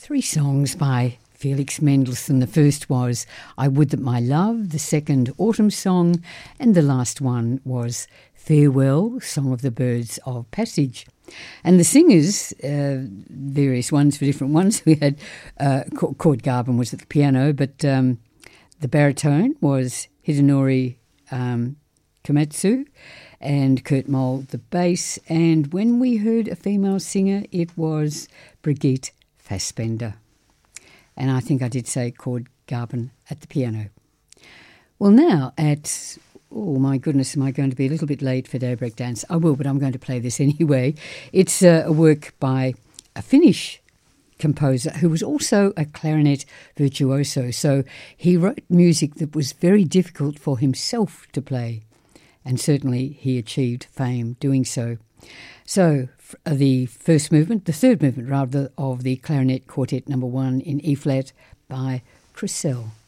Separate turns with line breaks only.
Three songs by Felix Mendelssohn. The first was I Would That My Love, the second Autumn Song, and the last one was Farewell, Song of the Birds of Passage. And the singers, various ones for different ones. We had Cord Garvin was at the piano, but the baritone was Hidenori Komatsu, and Kurt Moll the bass. And when we heard a female singer, it was Brigitte Fassbender. And I think I did say Cord Garvin at the piano. Well, now at, oh my goodness, am I going to be a little bit late for Daybreak Dance? I will, but I'm going to play this anyway. It's a work by a Finnish composer who was also a clarinet virtuoso. So he wrote music that was very difficult for himself to play. And certainly he achieved fame doing so. So the third movement rather, of the Clarinet Quartet No. 1 in E-flat by Crissell.